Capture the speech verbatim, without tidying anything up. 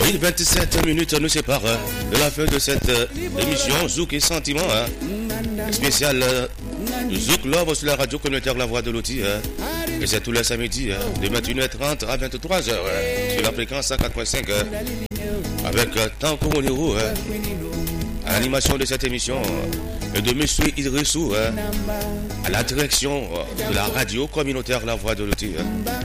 Oui, vingt-sept minutes nous séparent de la fin de cette émission Zouk et Sentiment. Hein. Spécial Zouk Love sur la radio communautaire La Voix de l'Outil. Hein. Et c'est tous les samedis hein, de vingt et une heures trente à vingt-trois heures hein, sur la fréquence cent quatre point cinq hein, avec Tanko Moniro. Hein. À l'animation de cette émission et de M. Idrissou hein, à la direction de la radio communautaire La Voix de l'Outil. Hein.